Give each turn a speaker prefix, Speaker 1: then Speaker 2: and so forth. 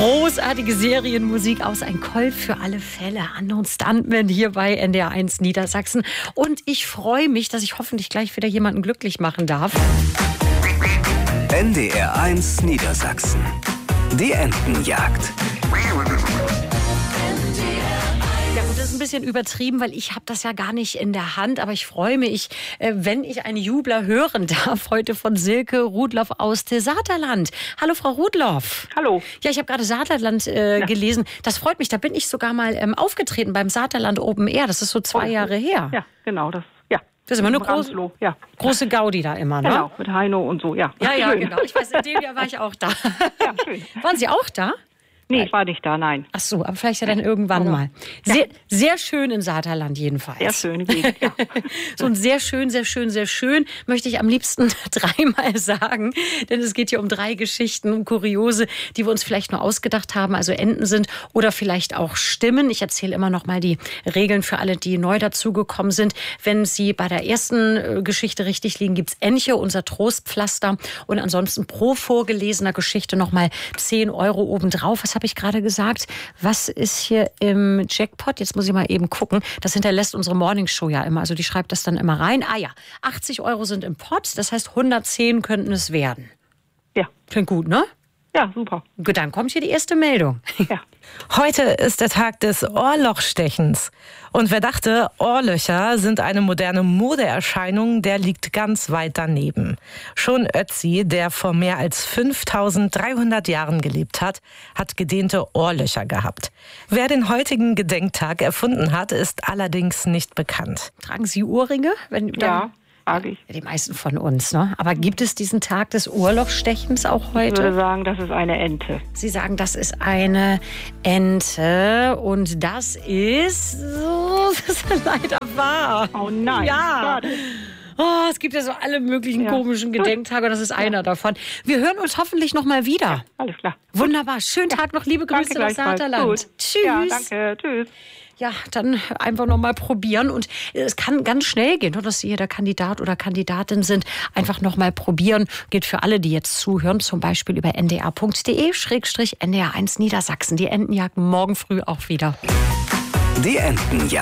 Speaker 1: Großartige Serienmusik aus Ein Colt für alle Fälle. Unknown Stuntman hier bei NDR1 Niedersachsen. Und ich freue mich, dass ich hoffentlich gleich wieder jemanden glücklich machen darf.
Speaker 2: NDR1 Niedersachsen. Die Entenjagd.
Speaker 1: Ja gut, das ist ein bisschen übertrieben, weil ich habe das ja gar nicht in der Hand. Aber ich freue mich, wenn ich einen Jubler hören darf. Heute von Silke Rudloff aus dem Saterland. Hallo Frau Rudloff.
Speaker 3: Hallo.
Speaker 1: Ja, ich habe gerade Saterland gelesen. Das freut mich. Da bin ich sogar mal aufgetreten beim Saterland Open Air. Das ist so 2 Jahre her.
Speaker 3: Ja, genau. Das
Speaker 1: ist immer eine große Gaudi da immer, ne?
Speaker 3: Genau, mit Heino und so, ja.
Speaker 1: Ja,
Speaker 3: schön.
Speaker 1: genau. Ich weiß, in dem Jahr war ich auch da.
Speaker 3: Ja, schön.
Speaker 1: Waren Sie auch da?
Speaker 3: Nee, ich war nicht da, nein.
Speaker 1: Ach so, aber vielleicht ja dann irgendwann mal. Sehr, sehr schön in Saterland jedenfalls.
Speaker 3: Sehr schön, Gegend, ja.
Speaker 1: So ein sehr schön, sehr schön, sehr schön, möchte ich am liebsten 3-mal sagen. Denn es geht hier um 3 Geschichten, um Kuriose, die wir uns vielleicht nur ausgedacht haben, also Enten sind oder vielleicht auch stimmen. Ich erzähle immer noch mal die Regeln für alle, die neu dazugekommen sind. Wenn Sie bei der ersten Geschichte richtig liegen, gibt's Enche, unser Trostpflaster. Und ansonsten pro vorgelesener Geschichte noch mal 10 € obendrauf. Was habe ich gerade gesagt? Was ist hier im Jackpot? Jetzt muss ich mal eben gucken. Das hinterlässt unsere Morningshow ja immer. Also die schreibt das dann immer rein. Ah ja, 80 € sind im Pot. Das heißt, 110 könnten es werden.
Speaker 3: Ja.
Speaker 1: Klingt gut, ne?
Speaker 3: Ja, super.
Speaker 1: Gut, dann kommt hier die erste Meldung.
Speaker 3: Ja.
Speaker 4: Heute ist der Tag des Ohrlochstechens. Und wer dachte, Ohrlöcher sind eine moderne Modeerscheinung, der liegt ganz weit daneben. Schon Ötzi, der vor mehr als 5300 Jahren gelebt hat, hat gedehnte Ohrlöcher gehabt. Wer den heutigen Gedenktag erfunden hat, ist allerdings nicht bekannt.
Speaker 1: Tragen Sie Ohrringe?
Speaker 3: Ja. Frage ich.
Speaker 1: Die meisten von uns, ne? Aber gibt es diesen Tag des Ohrlochstechens auch heute?
Speaker 3: Ich würde sagen, das ist eine Ente.
Speaker 1: Sie sagen, das ist eine Ente und das ist leider wahr.
Speaker 3: Oh nein.
Speaker 1: Ja.
Speaker 3: Schade.
Speaker 1: Oh, es gibt ja so alle möglichen komischen Gedenktage und das ist einer davon. Wir hören uns hoffentlich noch mal wieder.
Speaker 3: Ja, alles klar.
Speaker 1: Wunderbar. Schönen Tag noch. Liebe Grüße nach Saterland.
Speaker 3: Gut.
Speaker 1: Tschüss.
Speaker 3: Ja, danke. Tschüss.
Speaker 1: Ja, dann einfach noch mal probieren. Und es kann ganz schnell gehen, dass Sie hier der Kandidat oder Kandidatin sind. Einfach noch mal probieren. Geht für alle, die jetzt zuhören, zum Beispiel über ndr.de/NDR1 Niedersachsen. Die Entenjagd morgen früh auch wieder.
Speaker 2: Die Entenjagd.